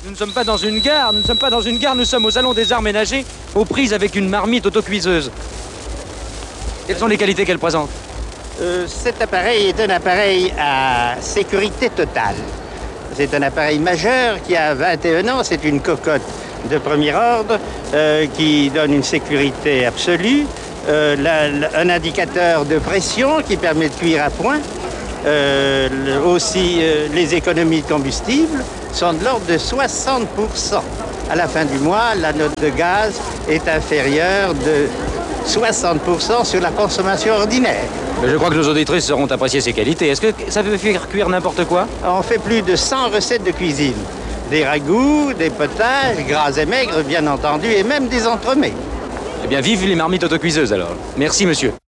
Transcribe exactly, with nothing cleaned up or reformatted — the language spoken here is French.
Nous ne sommes pas dans une gare, nous ne sommes pas dans une gare, nous sommes au Salon des Arts Ménagers, aux prises avec une marmite autocuiseuse. Quelles sont les qualités qu'elle présente? euh, Cet appareil est un appareil à sécurité totale. C'est un appareil majeur qui a vingt et un ans, c'est une cocotte de premier ordre euh, qui donne une sécurité absolue, euh, la, la, un indicateur de pression qui permet de cuire à point. Euh, le, aussi, euh, les économies de combustible sont de l'ordre de soixante pour cent. À la fin du mois, la note de gaz est inférieure de soixante pour cent sur la consommation ordinaire. Mais je crois que nos auditrices sauront apprécier ses qualités. Est-ce que ça peut faire cuire n'importe quoi? On fait plus de cent recettes de cuisine. Des ragoûts, des potages, gras et maigres, bien entendu, et même des entremets. Eh bien, vive les marmites autocuiseuses alors. Merci, monsieur.